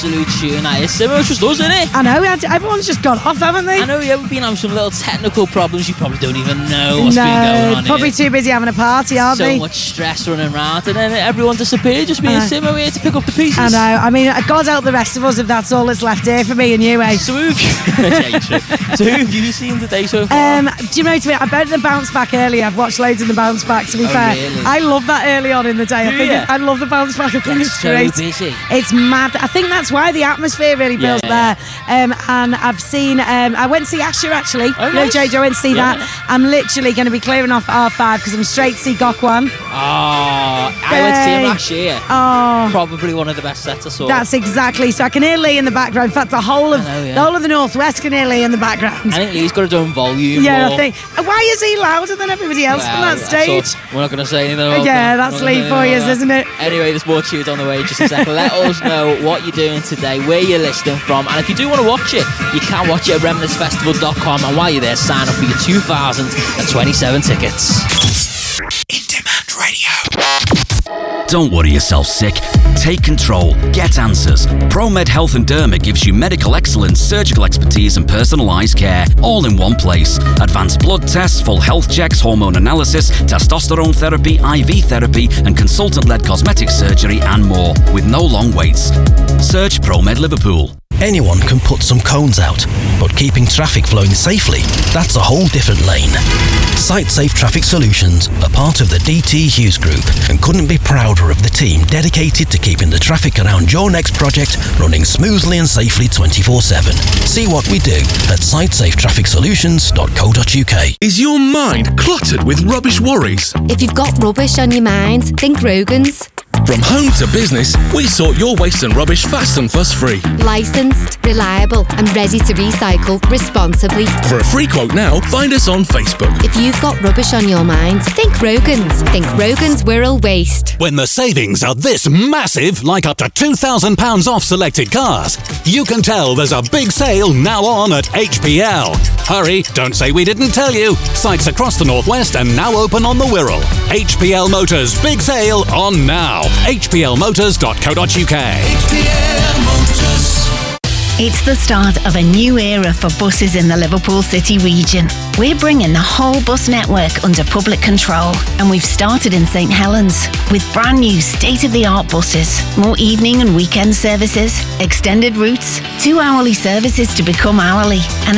absolute tune. That is Simo, it's just us, isn't it? I know, everyone's just gone off, haven't they? I know, yeah, we've been having some little technical problems. You probably don't even know what's been going on probably here. too busy having a party, aren't they? So much stress running around, and then everyone disappeared. Just me and Simo here to pick up the pieces. I know. I mean, God help the rest of us if that's all that's left here for me and you, eh? So who have you seen today so far? Do you know, to me, I bet the bounce back early. I've watched loads of the bounce back, to be fair. Really? I love that early on in the day. I love the bounce back. I think it's so great. busy. It's mad. I think that's why the atmosphere really builds there. And I've seen, I went to see Asher actually. Oh, nice. JJ, I went to see that. I'm literally going to be clearing off R5 because I'm straight to see Gokwan. I went to see him last year. Probably one of the best sets I saw. That's exactly. So I can hear Lee in the background. In fact, the whole of the Northwest can hear Lee in the background. I think Lee's got his own volume. Yeah, I think. Why is he louder than everybody else on that stage? We're not going to say anything about that. That's Lee for you, isn't it? Anyway, there's more tunes on the way. Just a second. Let us know what you're doing today, where you're listening from, and if you do want to watch it, you can watch it at reminiscefestival.com, and while you're there, sign up for your 2027 tickets. In Demand Radio. Don't worry yourself sick. Take control. Get answers. ProMed Health and Derma gives you medical excellence, surgical expertise and personalised care, all in one place. Advanced blood tests, full health checks, hormone analysis, testosterone therapy, IV therapy and consultant-led cosmetic surgery and more, with no long waits. Search ProMed Liverpool. Anyone can put some cones out, but keeping traffic flowing safely, that's a whole different lane. SiteSafe Traffic Solutions are part of the DT Hughes Group and couldn't be prouder of the team dedicated to keeping the traffic around your next project running smoothly and safely 24/7. See what we do at sitesafetrafficsolutions.co.uk. Is your mind cluttered with rubbish worries? If you've got rubbish on your mind, think Rogan's. From home to business, we sort your waste and rubbish fast and fuss-free. Licensed, reliable and ready to recycle responsibly. For a free quote now, find us on Facebook. If you've got rubbish on your mind, think Rogan's. Think Rogan's Wirral Waste. When the savings are this massive, like up to £2,000 off selected cars, you can tell there's a big sale now on at HPL. Hurry, don't say we didn't tell you. Sites across the Northwest and now open on the Wirral. HPL Motors big sale on now. hplmotors.co.uk. HPL Motors. It's the start of a new era for buses in the Liverpool City region. We're bringing the whole bus network under public control, and we've started in St Helens with brand new state-of-the-art buses, more evening and weekend services, extended routes, 2 hourly services to become hourly, and